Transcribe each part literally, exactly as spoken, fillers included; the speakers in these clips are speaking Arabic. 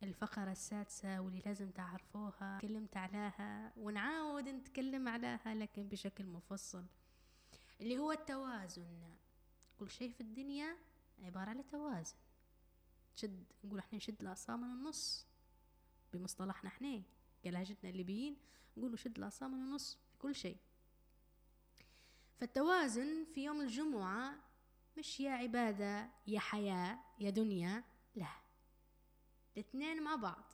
الفقرة السادسة واللي لازم تعرفوها، تكلمت عليها ونعاود نتكلم عليها لكن بشكل مفصل، اللي هو التوازن. كل شيء في الدنيا عبارة على توازن. شد، نقول احنا نشد العصا من النص بمصطلحنا احنا كلهجتنا الليبيين، نقولوا شد العصا من النص في كل شيء. فالتوازن في يوم الجمعة مش يا عبادة يا حياة يا دنيا، لا، الاثنين مع بعض.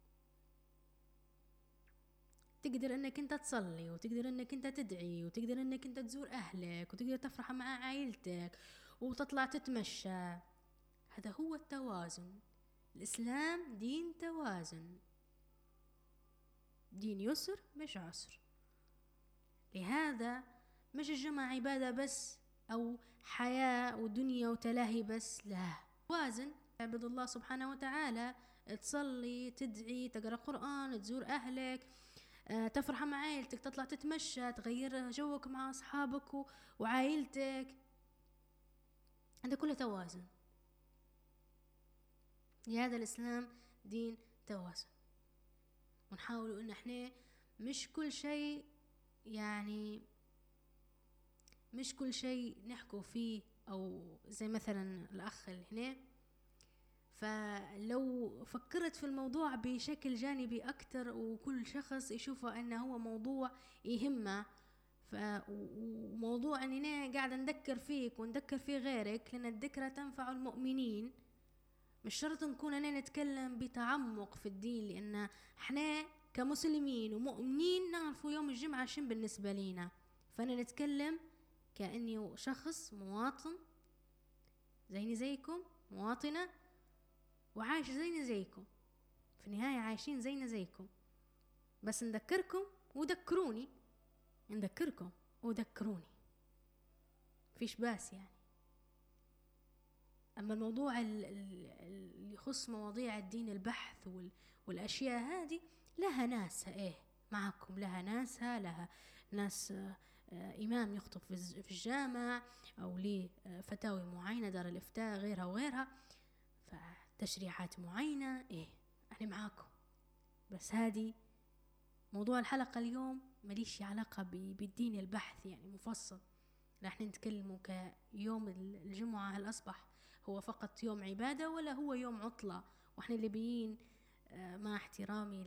تقدر انك انت تصلي، وتقدر انك انت تدعي، وتقدر انك انت تزور اهلك، وتقدر تفرح مع عائلتك، وتطلع تتمشى. هذا هو التوازن. الإسلام دين توازن، دين يسر مش عسر. لهذا مش الجمعة عبادة بس أو حياة ودنيا وتلاهي بس، لا، توازن. تعبد الله سبحانه وتعالى، تصلي، تدعي، تقرأ قرآن، تزور أهلك، تفرح مع عائلتك، تطلع تتمشى، تغير جوك مع أصحابك وعائلتك. هذا كله توازن. لهذا الإسلام دين توازن. ونحاول إن احنا مش كل شيء، يعني مش كل شيء نحكوا فيه، أو زي مثلا الأخ اللي هنا، فلو فكرت في الموضوع بشكل جانبي أكتر وكل شخص يشوفه أنه هو موضوع يهمه، وموضوع أننا قاعدة نذكر فيك ونذكر في غيرك، لأن الذكرى تنفع المؤمنين. مش شرط نكون أنا نتكلم بتعمق في الدين، لأن احنا كمسلمين ومؤمنين نعرفوا يوم الجمعة شن بالنسبة لنا. فأنا نتكلم كأني شخص مواطن زيني زيكم، مواطنة وعايش زيني زيكم، في النهاية عايشين زينا زيكم، بس نذكركم وذكروني، نذكركم وذكروني، فيش باس يعني. أما الموضوع اللي يخص مواضيع الدين، البحث والأشياء هذه، لها ناسها، إيه معكم، لها ناسها، لها ناس إمام يخطب في الجامع، أو ليه فتاوي معينة، دار الإفتاء، غيرها وغيرها، فتشريعات معينة، إيه أنا معاكم. بس هذه موضوع الحلقة اليوم مليش علاقة بالدين البحث يعني مفصل. راح نتكلموا كيوم الجمعة، هل أصبح هو فقط يوم عبادة ولا هو يوم عطلة؟ وإحنا الليبيين مع احترامي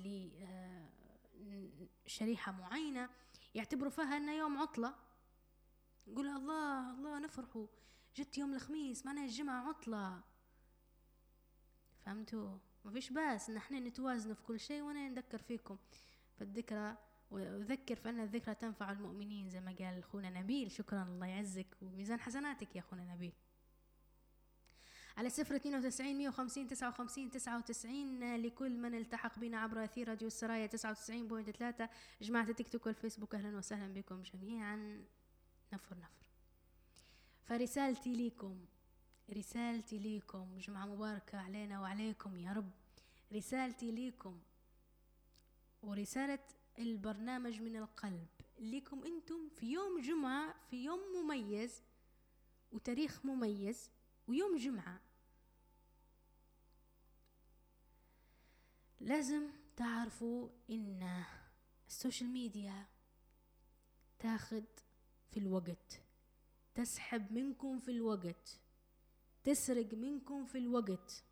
لشريحة معينة يعتبروا فيها أنه يوم عطلة، يقول الله الله نفرحوا جت يوم الخميس معناها الجمعة عطلة. فهمتوا؟ ما فيش باس ان احنا نتوازن في كل شيء، وانا نذكر فيكم فالذكرى، وأذكر فأن الذكرى تنفع المؤمنين زي ما قال أخونا نبيل. شكرا، الله يعزك وميزان حسناتك يا أخونا نبيل. على صفر اثنين وتسعين مية وخمسين تسعة وخمسين تسعة وتسعين لكل من التحق بنا عبر أثير راديو السرايا تسعة وتسعين فاصلة ثلاثة. جماعة التيك توك والفيسبوك، أهلا وسهلا بكم جميعا. نفر نفر. فرسالتي ليكم، رسالتي ليكم، جمعة مباركة علينا وعليكم يا رب. رسالتي ليكم ورسالة البرنامج من القلب لكم انتم في يوم جمعة، في يوم مميز وتاريخ مميز ويوم جمعة. لازم تعرفوا ان السوشيال ميديا تاخد في الوقت، تسحب منكم في الوقت، تسرق منكم في الوقت.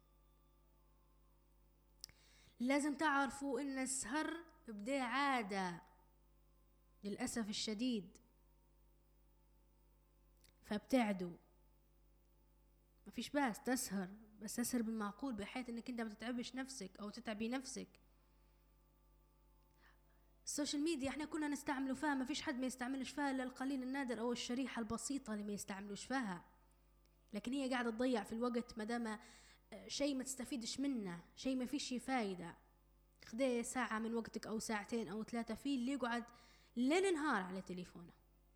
لازم تعرفوا ان السهر بدأ عادة للأسف الشديد، فابتعدوا. ما فيش باس تسهر، بس تسهر بالمعقول بحيث انك انت ما تتعبش نفسك او تتعبي نفسك. السوشيال ميديا احنا كنا نستعملوا فيها، ما فيش حد ما يستعملش فيها الا القليل النادر او الشريحة البسيطة اللي ما يستعملوش فيها، لكن هي قاعدة تضيع في الوقت مادام شيء ما تستفيدش منه، شيء ما فيش فايدة. خذي ساعة من وقتك او ساعتين او ثلاثة، في اللي يقعد ليل نهار على تليفونه.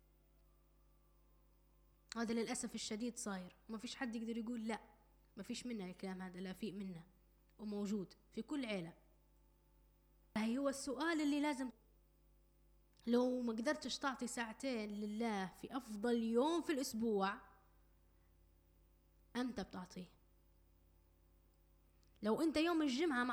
هذا للأسف الشديد صاير، وما فيش حد يقدر يقول لا ما فيش منه الكلام هذا، لا في منه وموجود في كل عيلة. هي هو السؤال اللي لازم، لو ما قدرتش تعطي ساعتين لله في أفضل يوم في الأسبوع، أنت بتعطيه. لو أنت يوم الجمعة